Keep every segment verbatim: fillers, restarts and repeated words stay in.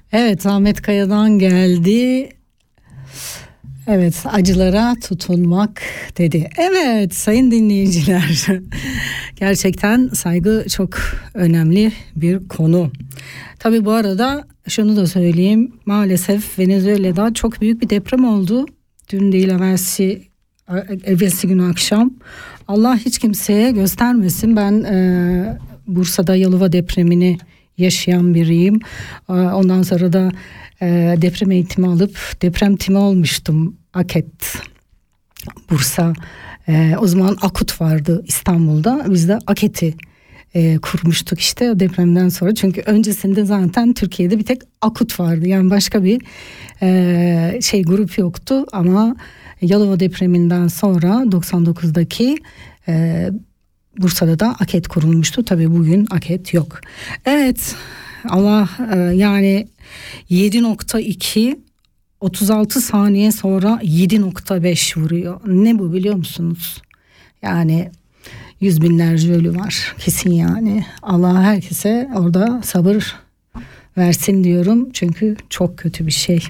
Evet, Ahmet Kaya'dan geldi. Evet, acılara tutunmak dedi. Evet sayın dinleyiciler, gerçekten saygı çok önemli bir konu. Tabii bu arada şunu da söyleyeyim, maalesef Venezuela'da çok büyük bir deprem oldu. Dün değil evvelsi, evvelsi gün akşam. Allah hiç kimseye göstermesin. Ben e, Bursa'da Yalova depremini yaşayan biriyim. Ondan sonra da e, deprem eğitimi alıp deprem timi olmuştum. AKET Bursa. E, o zaman AKUT vardı İstanbul'da. Biz de AKET'i e, kurmuştuk işte depremden sonra. Çünkü öncesinde zaten Türkiye'de bir tek AKUT vardı. Yani başka bir e, şey grup yoktu ama Yalova depreminden sonra doksan dokuzdaki e, Bursa'da da AKET kurulmuştu. Tabii bugün AKET yok. Evet, Allah e, yani yedi nokta iki otuz altı saniye sonra yedi nokta beş vuruyor. Ne bu biliyor musunuz? Yani yüz binlerce ölü var kesin yani. Allah herkese orada sabır versin diyorum. Çünkü çok kötü bir şey.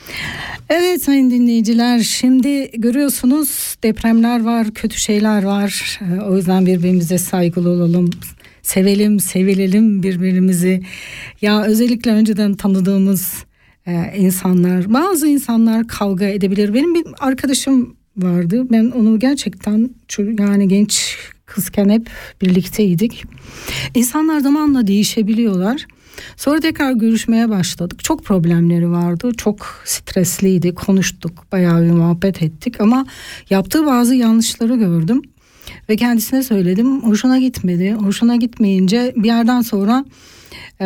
Evet sayın dinleyiciler, şimdi görüyorsunuz depremler var, kötü şeyler var. O yüzden birbirimize saygılı olalım. Sevelim, sevilelim birbirimizi. Ya özellikle önceden tanıdığımız e, insanlar, bazı insanlar kavga edebilir. Benim bir arkadaşım vardı. Ben onu gerçekten yani genç kızken hep birlikteydik. İnsanlar zamanla değişebiliyorlar. Sonra tekrar görüşmeye başladık. Çok problemleri vardı. Çok stresliydi. Konuştuk. Bayağı bir muhabbet ettik. Ama yaptığı bazı yanlışları gördüm. Ve kendisine söyledim. Hoşuna gitmedi. Hoşuna gitmeyince bir yerden sonra e,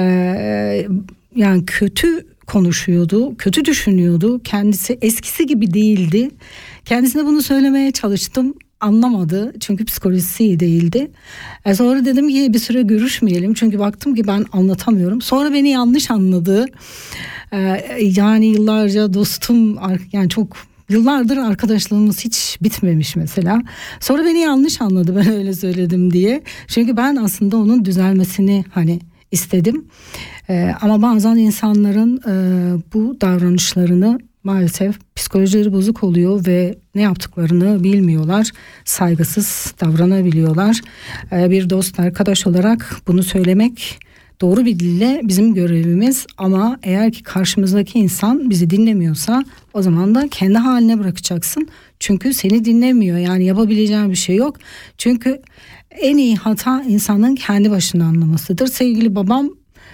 yani kötü konuşuyordu. Kötü düşünüyordu. Kendisi eskisi gibi değildi. Kendisine bunu söylemeye çalıştım. Anlamadı çünkü psikolojisi iyi değildi. E sonra dedim ki bir süre görüşmeyelim çünkü baktım ki ben anlatamıyorum. Sonra beni yanlış anladı. E, yani yıllarca dostum, yani çok yıllardır arkadaşlığımız hiç bitmemiş mesela. Sonra beni yanlış anladı ben öyle söyledim diye. Çünkü ben aslında onun düzelmesini hani istedim. E, ama bazen insanların e, bu davranışlarını maalesef psikolojileri bozuk oluyor ve ne yaptıklarını bilmiyorlar. Saygısız davranabiliyorlar. Ee, bir dost, arkadaş olarak bunu söylemek doğru bir dille bizim görevimiz. Ama eğer ki karşımızdaki insan bizi dinlemiyorsa o zaman da kendi haline bırakacaksın. Çünkü seni dinlemiyor. Yani yapabileceğin bir şey yok. Çünkü en iyi hata insanın kendi başına anlamasıdır. Sevgili babam,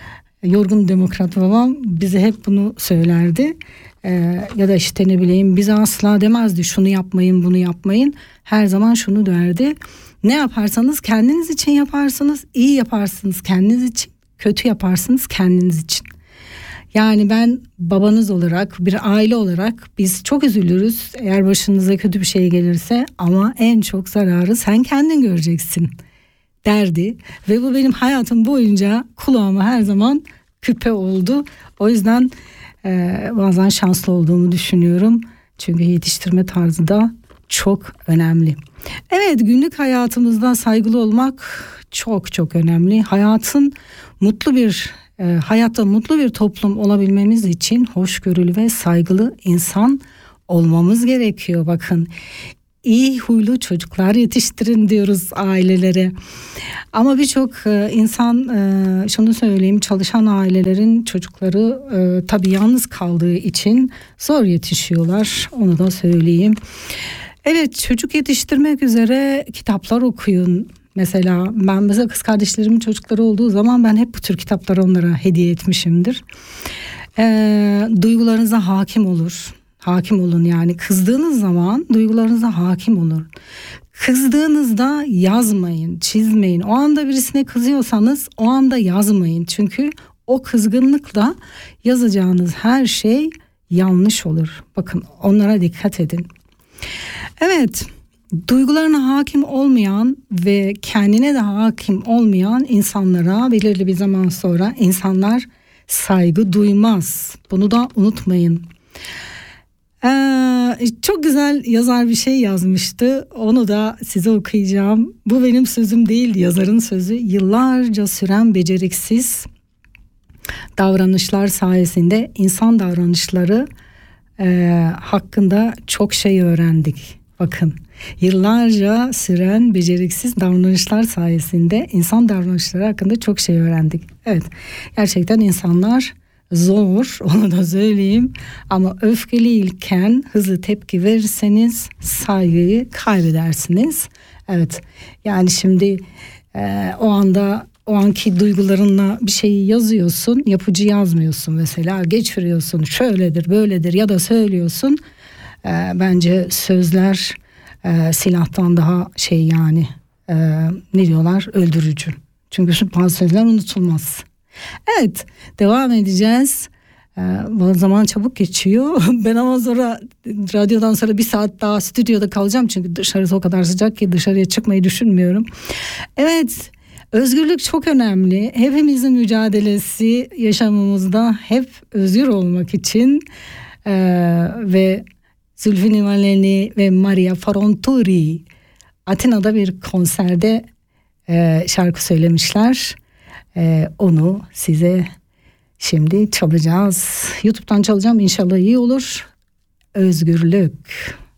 yorgun demokrat babam bize hep bunu söylerdi. Ee, ya da işte ne bileyim bize asla demezdi şunu yapmayın bunu yapmayın, her zaman şunu derdi: ne yaparsanız kendiniz için yaparsınız, iyi yaparsınız kendiniz için, kötü yaparsınız kendiniz için. Yani ben babanız olarak, bir aile olarak biz çok üzülürüz eğer başınıza kötü bir şey gelirse, ama en çok zararı sen kendin göreceksin derdi ve bu benim hayatım boyunca kulağıma her zaman küpe oldu. O yüzden Ee, bazen şanslı olduğumu düşünüyorum. Çünkü yetiştirme tarzı da çok önemli. Evet, günlük hayatımızda saygılı olmak çok çok önemli. Hayatın mutlu bir e, hayatta mutlu bir toplum olabilmemiz için hoşgörülü ve saygılı insan olmamız gerekiyor. Bakın, İyi huylu çocuklar yetiştirin diyoruz ailelere. Ama birçok e, insan, e, şunu söyleyeyim, çalışan ailelerin çocukları e, tabii yalnız kaldığı için zor yetişiyorlar. Onu da söyleyeyim. Evet, çocuk yetiştirmek üzere kitaplar okuyun. Mesela ben mesela kız kardeşlerimin çocukları olduğu zaman ben hep bu tür kitapları onlara hediye etmişimdir. E, duygularınıza hakim olur. Hakim olun, yani kızdığınız zaman duygularınıza hakim olun. Kızdığınızda yazmayın, çizmeyin. O anda birisine kızıyorsanız o anda yazmayın. Çünkü o kızgınlıkla yazacağınız her şey yanlış olur. Bakın, onlara dikkat edin. Evet, duygularına hakim olmayan ve kendine de hakim olmayan insanlara belirli bir zaman sonra insanlar saygı duymaz. Bunu da unutmayın. Ee, çok güzel yazar bir şey yazmıştı. Onu da size okuyacağım. Bu benim sözüm değil, yazarın sözü. Yıllarca süren beceriksiz davranışlar sayesinde insan davranışları e, hakkında çok şey öğrendik. Bakın, yıllarca süren beceriksiz davranışlar sayesinde insan davranışları hakkında çok şey öğrendik. Evet, gerçekten insanlar zor, onu da söyleyeyim, ama öfkeliyken hızlı tepki verirseniz saygıyı kaybedersiniz. Evet, yani şimdi e, o anda o anki duygularınla bir şeyi yazıyorsun, yapıcı yazmıyorsun mesela, geçiriyorsun, şöyledir böyledir ya da söylüyorsun. E, bence sözler e, silahtan daha şey, yani e, ne diyorlar, öldürücü. Çünkü bazı sözler unutulmaz. Evet, devam edeceğiz. Ee, bu zaman çabuk geçiyor. Ben ama sonra radyodan sonra bir saat daha stüdyoda kalacağım. Çünkü dışarısı o kadar sıcak ki dışarıya çıkmayı düşünmüyorum. Evet, özgürlük çok önemli. Hepimizin mücadelesi yaşamımızda hep özgür olmak için. Ee, ve Zülfü Livaneli ve Maria Fronturi Atina'da bir konserde e, şarkı söylemişler. Ee, onu size şimdi çalacağız. YouTube'dan çalacağım, inşallah iyi olur. Özgürlük.